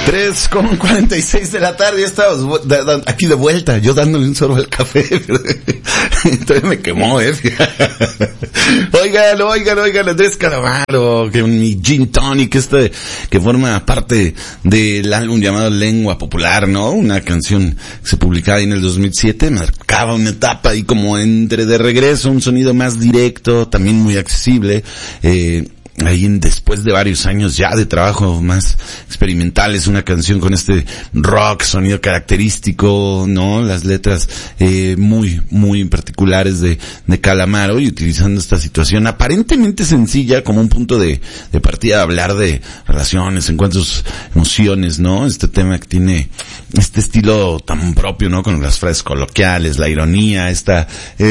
3:46 de la tarde, ya estamos aquí de vuelta, yo dándole un sorbo al café, entonces me quemó, Oigan, Andrés Calamaro, que mi Gin Tonic, que forma parte del álbum llamado Lengua Popular, ¿no? Una canción que se publicaba ahí en el 2007, marcaba una etapa ahí como entre de regreso, un sonido más directo, también muy accesible, ahí después de varios años ya de trabajo más experimental, es una canción con este rock, sonido característico, ¿no? Las letras muy, muy particulares de Calamaro, y utilizando esta situación aparentemente sencilla como un punto de partida de hablar de relaciones, encuentros, emociones, ¿no? Este tema que tiene este estilo tan propio, ¿no? Con las frases coloquiales, la ironía, esta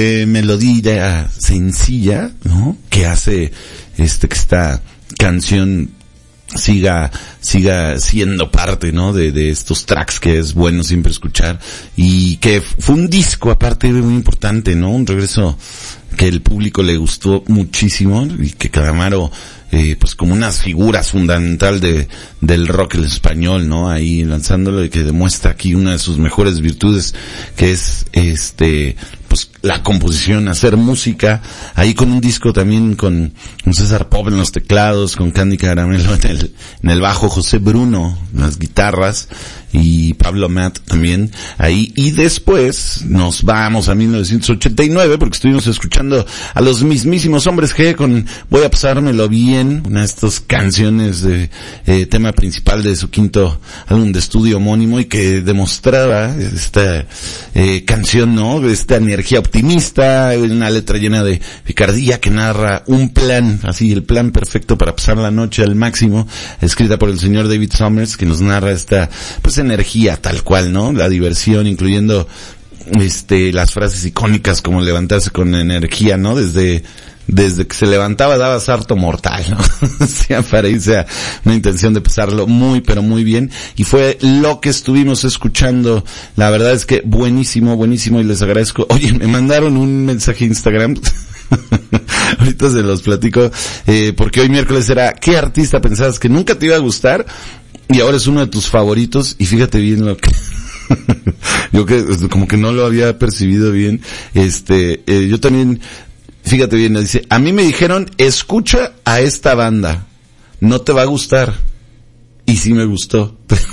melodía sencilla, ¿no? Que hace que esta canción siga siendo parte, ¿no? De estos tracks que es bueno siempre escuchar, y que fue un disco aparte muy importante, ¿no? Un regreso que el público le gustó muchísimo, y que Calamaro pues como una figura fundamental del rock en español, ¿no? Ahí lanzándolo, y que demuestra aquí una de sus mejores virtudes, que es pues la composición, hacer música, ahí con un disco también con César Pop en los teclados, con Candy Caramelo en el bajo, José Bruno en las guitarras, y Pablo Matt también ahí. Y después nos vamos a 1989, porque estuvimos escuchando a los mismísimos Hombres G con Voy a pasármelo bien, una de estas canciones de tema principal de su quinto álbum de estudio homónimo, y que demostraba esta canción, ¿no? Esta energía optimista, una letra llena de picardía que narra un plan, así el plan perfecto para pasar la noche al máximo, escrita por el señor David Summers, que nos narra esta pues energía tal cual, ¿no? La diversión, incluyendo las frases icónicas como levantarse con energía, ¿no? Desde que se levantaba daba sarto mortal, ¿no? O sea, para irse a una intención de pasarlo muy, pero muy bien. Y fue lo que estuvimos escuchando. La verdad es que buenísimo, y les agradezco. Oye, me mandaron un mensaje a Instagram. Ahorita se los platico, porque hoy miércoles era, ¿qué artista pensabas que nunca te iba a gustar? Y ahora es uno de tus favoritos, y fíjate bien lo que... yo que como que no lo había percibido bien. Yo también... Fíjate bien, dice, a mí me dijeron, escucha a esta banda, no te va a gustar. Y sí me gustó.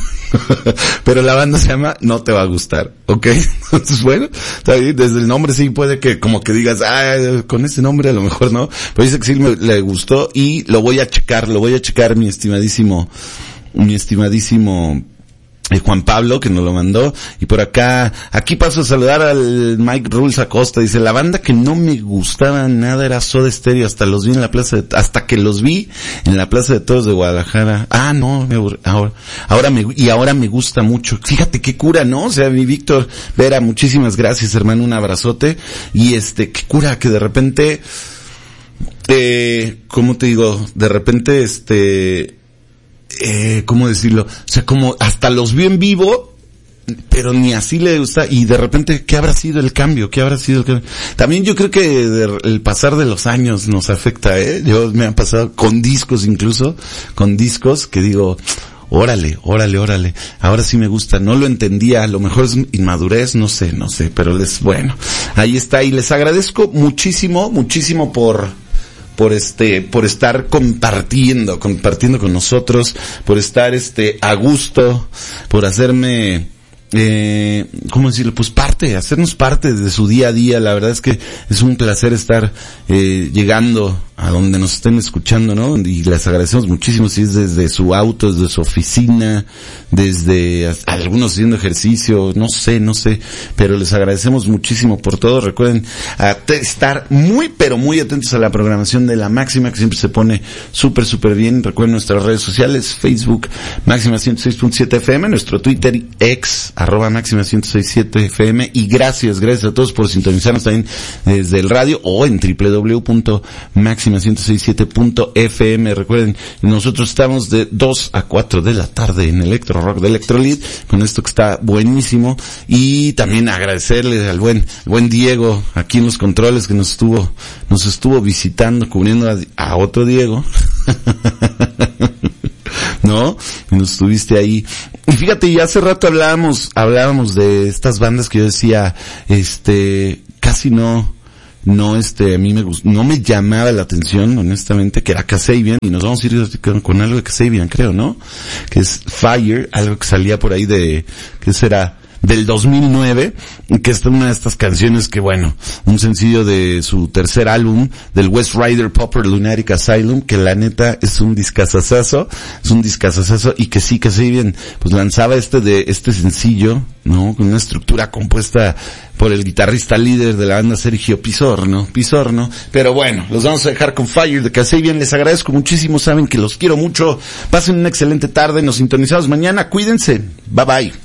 Pero la banda se llama No te va a gustar, ¿ok? Entonces, bueno, está bien, desde el nombre sí puede que como que digas, con ese nombre a lo mejor no. Pero dice que sí le gustó, y lo voy a checar, mi estimadísimo Juan Pablo, que nos lo mandó. Y por aquí paso a saludar al Mike Rules Acosta, dice, la banda que no me gustaba nada era Soda Stereo, hasta que los vi en la Plaza de Toros de Guadalajara. No, ahora me gusta mucho. Fíjate qué cura, ¿no? O sea, mi Víctor Vera, muchísimas gracias, hermano, un abrazote. Y qué cura que de repente, ¿cómo te digo? De repente, ¿cómo decirlo? O sea, como hasta los vi en vivo, pero ni así le gusta, y de repente, ¿qué habrá sido el cambio? También yo creo que el pasar de los años nos afecta, Yo me han pasado con discos, incluso, que digo, órale, ahora sí me gusta, no lo entendía, a lo mejor es inmadurez, no sé, pero bueno, ahí está, y les agradezco muchísimo por estar compartiendo con nosotros, por estar a gusto, por hacerme ¿cómo decirlo? Pues hacernos parte de su día a día. La verdad es que es un placer estar llegando a donde nos estén escuchando, ¿no? Y les agradecemos muchísimo, si es desde su auto, desde su oficina, desde algunos haciendo ejercicio, no sé, pero les agradecemos muchísimo por todo. Recuerden estar muy, pero muy atentos a la programación de La Máxima, que siempre se pone súper bien. Recuerden nuestras redes sociales, Facebook, Máxima 106.7 FM, nuestro Twitter, ex, @Máxima 106.7 FM, y gracias a todos por sintonizarnos también desde el radio o en www.maxima1067.fm. Recuerden, nosotros estamos de 2 a 4 de la tarde en Electro Rock de Electrolit, con esto que está buenísimo, y también agradecerle al buen Diego aquí en los controles, que nos estuvo visitando, cubriendo a otro Diego. ¿No? Nos estuviste ahí Y fíjate, y hace rato hablábamos de estas bandas que yo decía, casi no, a mí no me llamaba la atención, honestamente, que era Kasabian, y nos vamos a ir con algo de Kasabian, creo, ¿no? Que es Fire, algo que salía por ahí ¿qué será? Del 2009, que es una de estas canciones que, bueno, un sencillo de su tercer álbum, del West Rider Popper Lunatic Asylum, que la neta es un discazazazo, y que sí, Kasabian, pues lanzaba este sencillo, ¿no? Con una estructura compuesta por el guitarrista líder de la banda, Sergio Pisorno, pero bueno, los vamos a dejar con Fire de Kasabian. Les agradezco muchísimo, saben que los quiero mucho, pasen una excelente tarde, nos sintonizamos mañana, cuídense, bye bye.